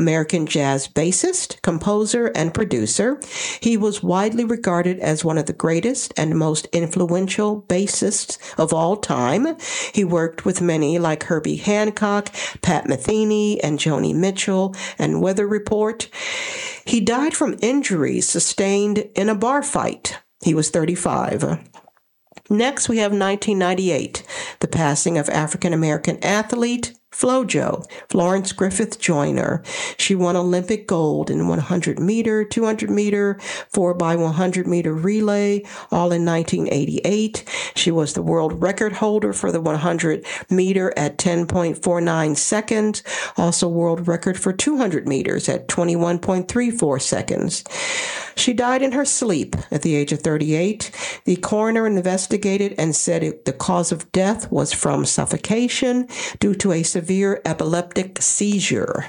American jazz bassist, composer, and producer. He was widely regarded as one of the greatest and most influential bassists of all time. He worked with many like Herbie Hancock, Pat Metheny, and Joni Mitchell, and Weather Report. He died from injuries sustained in a bar fight. He was 35. Next, we have 1998, the passing of African-American athlete FloJo, Florence Griffith Joyner. She won Olympic gold in 100 meter, 200 meter, 4x100 meter relay, all in 1988. She was the world record holder for the 100 meter at 10.49 seconds, also world record for 200 meters at 21.34 seconds. She died in her sleep at the age of 38. The coroner investigated and said the cause of death was from suffocation due to a severe epileptic seizure.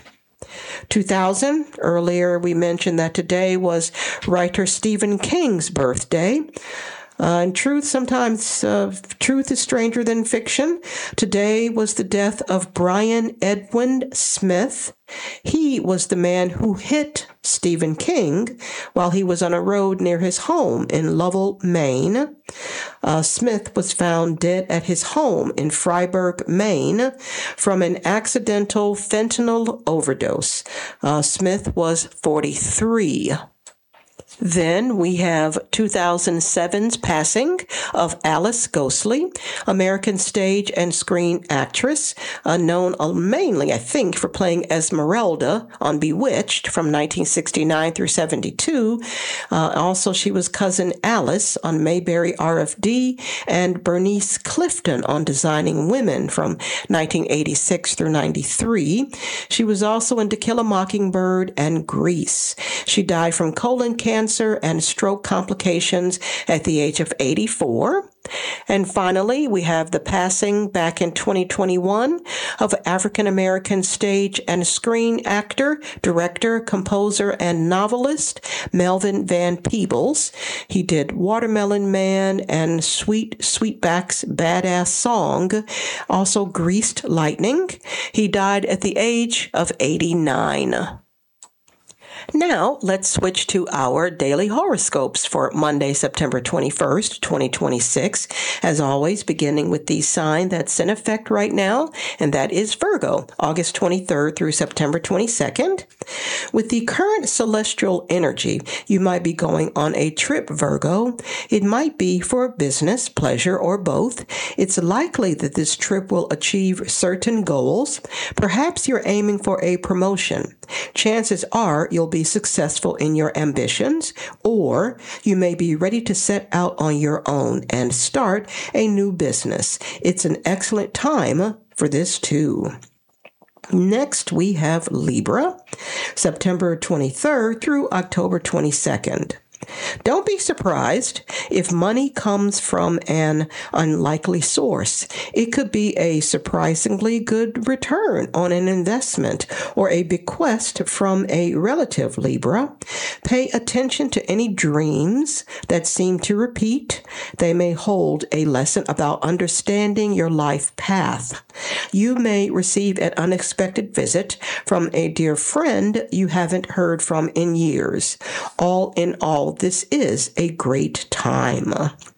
2000, earlier we mentioned that today was writer Stephen King's birthday. In truth, sometimes truth is stranger than fiction. Today was the death of Brian Edwin Smith. He was the man who hit Stephen King while he was on a road near his home in Lovell, Maine. Smith was found dead at his home in Freiburg, Maine, from an accidental fentanyl overdose. Smith was 43. Then we have 2007's passing of Alice Ghostley, American stage and screen actress, known mainly, I think, for playing Esmeralda on Bewitched from 1969 through 72. Also, she was Cousin Alice on Mayberry RFD and Bernice Clifton on Designing Women from 1986 through 93. She was also in To Kill a Mockingbird and Grease. She died from colon cancer and stroke complications at the age of 84. And finally, we have the passing back in 2021 of African-American stage and screen actor, director, composer, and novelist Melvin Van Peebles. He did Watermelon Man and Sweetback's Badass Song, also Greased Lightning. He died at the age of 89. Now, let's switch to our daily horoscopes for Monday, September 21st, 2026. As always, beginning with the sign that's in effect right now, and that is Virgo, August 23rd through September 22nd. With the current celestial energy, you might be going on a trip, Virgo. It might be for business, pleasure, or both. It's likely that this trip will achieve certain goals. Perhaps you're aiming for a promotion. Chances are you'll be successful in your ambitions, or you may be ready to set out on your own and start a new business. It's an excellent time for this too. Next, we have Libra, September 23rd through October 22nd. Don't be surprised if money comes from an unlikely source. It could be a surprisingly good return on an investment or a bequest from a relative, Libra. Pay attention to any dreams that seem to repeat. They may hold a lesson about understanding your life path. You may receive an unexpected visit from a dear friend you haven't heard from in years. All in all, this is a great time.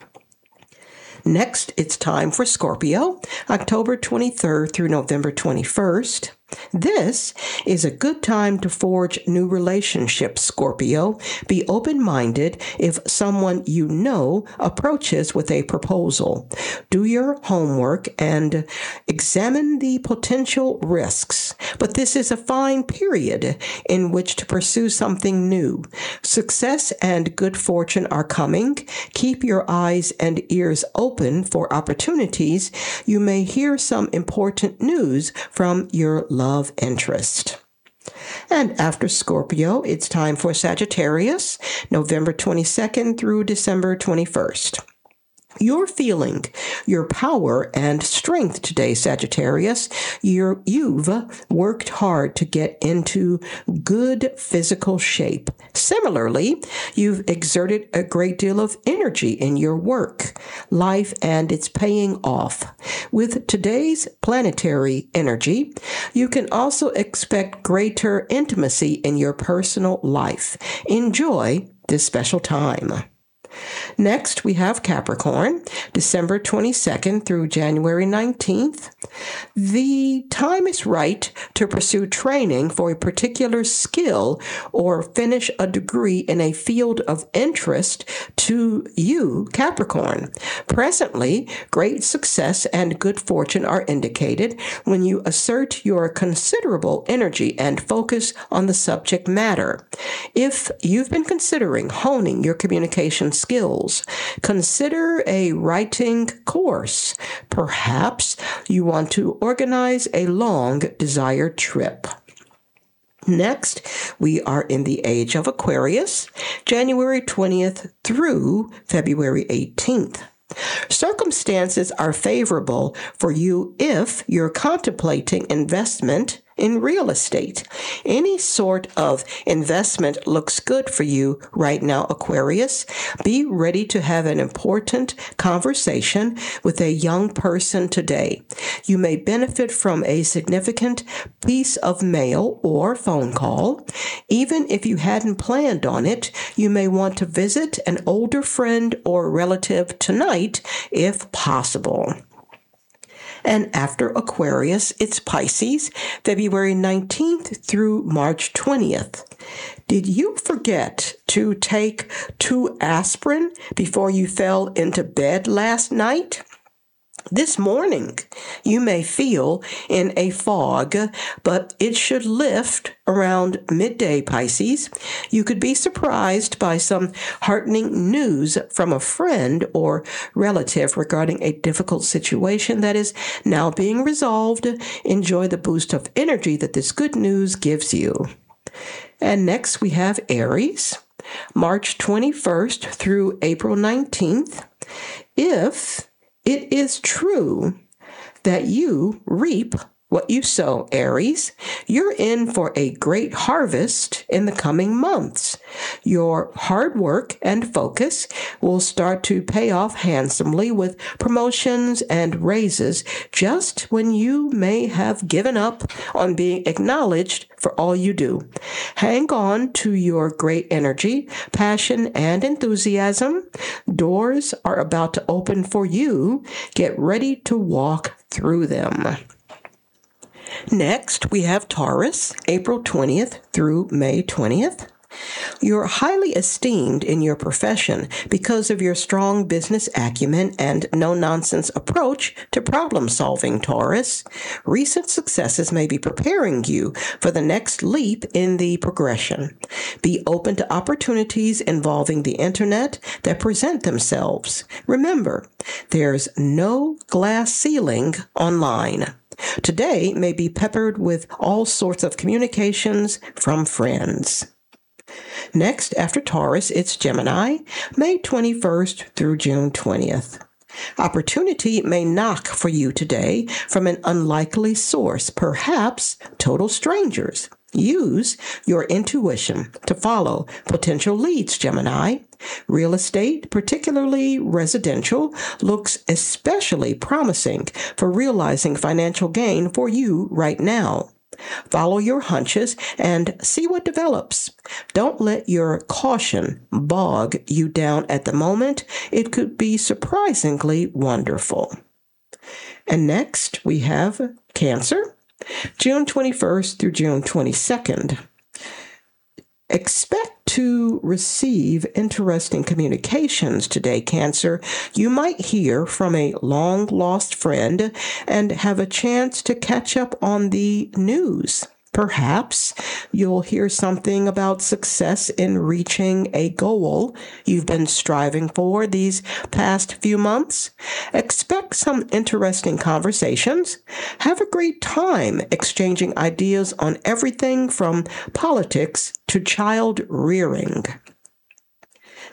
Next, it's time for Scorpio, October 23rd through November 21st. This is a good time to forge new relationships, Scorpio. Be open-minded if someone you know approaches with a proposal. Do your homework and examine the potential risks. But this is a fine period in which to pursue something new. Success and good fortune are coming. Keep your eyes and ears open for opportunities. You may hear some important news from your love interest. And after Scorpio, it's time for Sagittarius, November 22nd through December 21st. You're feeling your power and strength today, Sagittarius. You've worked hard to get into good physical shape. Similarly, you've exerted a great deal of energy in your work, life, and it's paying off. With today's planetary energy, you can also expect greater intimacy in your personal life. Enjoy this special time. Next, we have Capricorn, December 22nd through January 19th. The time is right to pursue training for a particular skill or finish a degree in a field of interest to you, Capricorn. Presently, great success and good fortune are indicated when you assert your considerable energy and focus on the subject matter. If you've been considering honing your communication skills, consider a writing course. Perhaps you want to organize a long desired trip. Next, we are in the age of Aquarius, January 20th through February 18th. Circumstances are favorable for you if you're contemplating investment in real estate. Any sort of investment looks good for you right now, Aquarius. Be ready to have an important conversation with a young person today. You may benefit from a significant piece of mail or phone call. Even if you hadn't planned on it, you may want to visit an older friend or relative tonight if possible. And after Aquarius, it's Pisces, February 19th through March 20th. Did you forget to take 2 aspirin before you fell into bed last night? This morning, you may feel in a fog, but it should lift around midday, Pisces. You could be surprised by some heartening news from a friend or relative regarding a difficult situation that is now being resolved. Enjoy the boost of energy that this good news gives you. And next, we have Aries, March 21st through April 19th. If it is true that you reap what you sow, Aries, you're in for a great harvest in the coming months. Your hard work and focus will start to pay off handsomely with promotions and raises just when you may have given up on being acknowledged for all you do. Hang on to your great energy, passion, and enthusiasm. Doors are about to open for you. Get ready to walk through them. Next, we have Taurus, April 20th through May 20th. You're highly esteemed in your profession because of your strong business acumen and no-nonsense approach to problem-solving, Taurus. Recent successes may be preparing you for the next leap in the progression. Be open to opportunities involving the internet that present themselves. Remember, there's no glass ceiling online. Today may be peppered with all sorts of communications from friends. Next, after Taurus, it's Gemini, May 21st through June 20th. Opportunity may knock for you today from an unlikely source, perhaps total strangers. Use your intuition to follow potential leads, Gemini. Real estate, particularly residential, looks especially promising for realizing financial gain for you right now. Follow your hunches and see what develops. Don't let your caution bog you down at the moment. It could be surprisingly wonderful. And next, we have Cancer, June 21st through June 22nd. Expect to receive interesting communications today, Cancer. You might hear from a long-lost friend and have a chance to catch up on the news. Perhaps you'll hear something about success in reaching a goal you've been striving for these past few months. Expect some interesting conversations. Have a great time exchanging ideas on everything from politics to child rearing.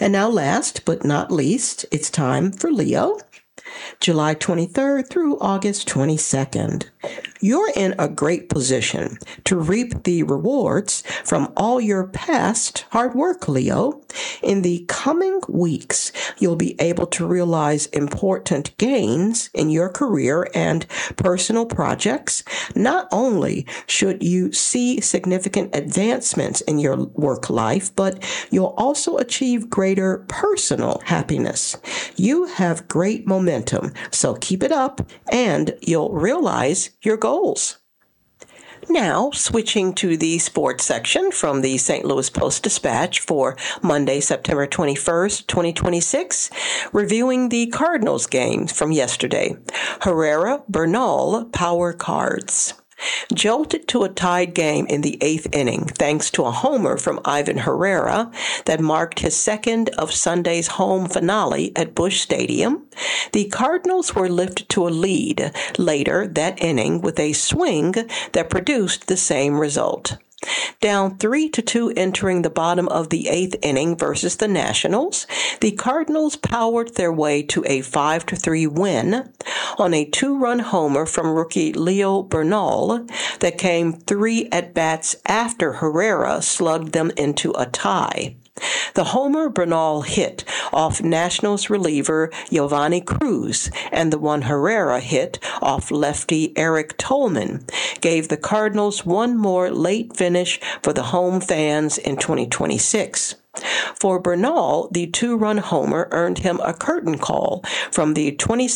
And now last but not least, it's time for Leo. July 23rd through August 22nd. You're in a great position to reap the rewards from all your past hard work, Leo. In the coming weeks, you'll be able to realize important gains in your career and personal projects. Not only should you see significant advancements in your work life, but you'll also achieve greater personal happiness. You have great momentum, so keep it up and you'll realize your goals. Now, switching to the sports section from the St. Louis Post-Dispatch for Monday, September 21st, 2026, reviewing the Cardinals games from yesterday. Herrera Bernal Power Cards. Jolted to a tied game in the 8th inning thanks to a homer from Ivan Herrera that marked his second of Sunday's home finale at Busch Stadium, the Cardinals were lifted to a lead later that inning with a swing that produced the same result. Down 3-2 entering the bottom of the 8th inning versus the Nationals, the Cardinals powered their way to a 5-3 win on a 2-run homer from rookie Leo Bernal that came 3 at-bats after Herrera slugged them into a tie. The homer Bernal hit off Nationals reliever Giovanni Cruz and the one Herrera hit off lefty Eric Tolman gave the Cardinals one more late finish for the home fans in 2026. For Bernal, the 2-run homer earned him a curtain call from the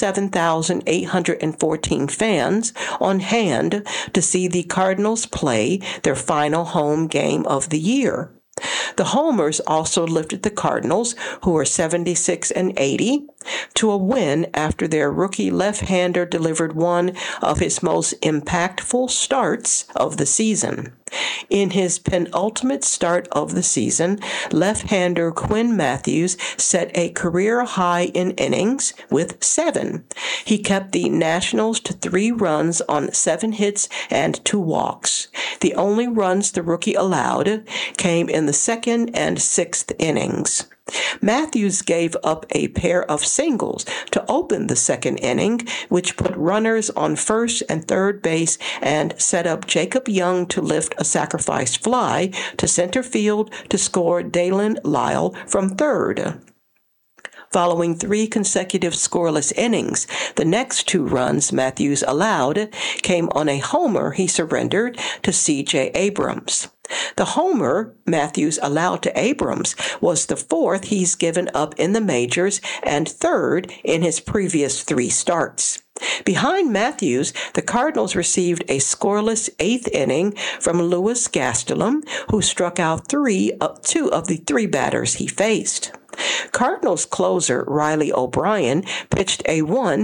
27,814 fans on hand to see the Cardinals play their final home game of the year. The homers also lifted the Cardinals, who were 76-80, to a win after their rookie left-hander delivered one of his most impactful starts of the season. In his penultimate start of the season, left-hander Quinn Matthews set a career high in innings with 7. He kept the Nationals to 3 runs on 7 hits and 2 walks. The only runs the rookie allowed came in the 2nd and 6th innings. Matthews gave up a pair of singles to open the 2nd inning, which put runners on first and third base and set up Jacob Young to lift a sacrifice fly to center field to score Dalen Lyle from third. Following 3 consecutive scoreless innings, the next 2 runs Matthews allowed came on a homer he surrendered to C.J. Abrams. The homer Matthews allowed to Abrams was the 4th he's given up in the majors and 3rd in his previous 3 starts. Behind Matthews, the Cardinals received a scoreless 8th inning from Louis Gastelum, who struck out 2 of the 3 batters he faced. Cardinals closer Riley O'Brien pitched a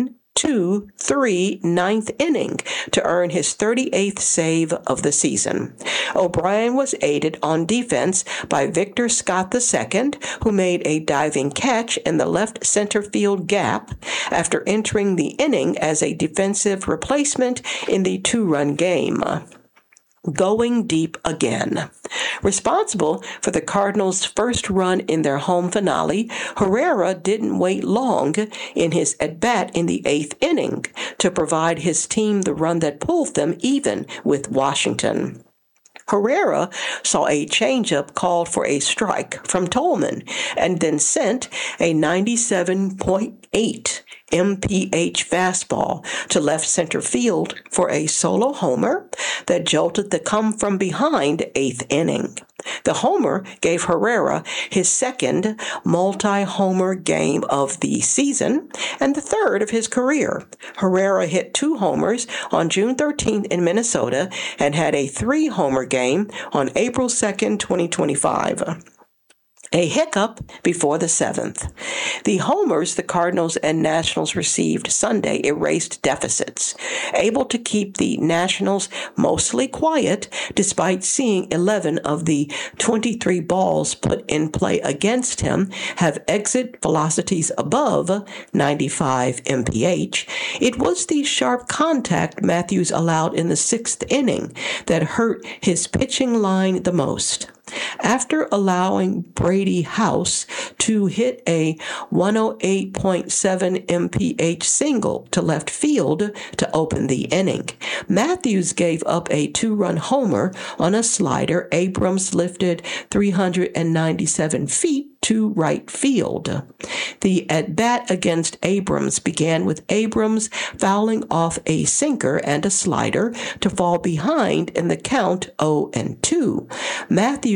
1-2-3 ninth inning to earn his 38th save of the season. O'Brien was aided on defense by Victor Scott II, who made a diving catch in the left center field gap after entering the inning as a defensive replacement in the 2-run game. Going deep again. Responsible for the Cardinals' first run in their home finale, Herrera didn't wait long in his at-bat in the 8th inning to provide his team the run that pulled them even with Washington. Herrera saw a changeup called for a strike from Tolman and then sent a 97.8 MPH fastball to left center field for a solo homer that jolted the come-from-behind 8th inning. The homer gave Herrera his 2nd multi-homer game of the season and the 3rd of his career. Herrera hit 2 homers on June 13th in Minnesota and had a 3-homer game on April 2nd, 2025. A hiccup before the 7th. The homers the Cardinals and Nationals received Sunday erased deficits, able to keep the Nationals mostly quiet despite seeing 11 of the 23 balls put in play against him have exit velocities above 95 mph. It was the sharp contact Matthews allowed in the 6th inning that hurt his pitching line the most. After allowing Brady House to hit a 108.7 mph single to left field to open the inning. Matthews gave up a two-run homer on a slider Abrams lifted 397 feet to right field. The at-bat against Abrams began with Abrams fouling off a sinker and a slider to fall behind in the count 0-2. Matthews